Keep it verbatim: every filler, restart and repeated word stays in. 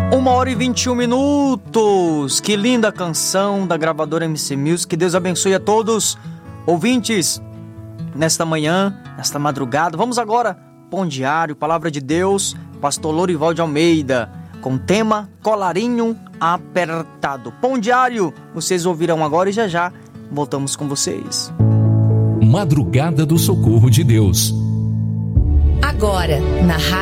Uma hora e vinte e um minutos. Que linda canção da gravadora M C Music. Que Deus abençoe a todos, ouvintes, nesta manhã, nesta madrugada. Vamos agora, Pão Diário, Palavra de Deus, Pastor Lorival de Almeida, com o tema Colarinho Apertado. Pão Diário, vocês ouvirão agora e já já voltamos com vocês. Madrugada do Socorro de Deus. Agora, na rádio.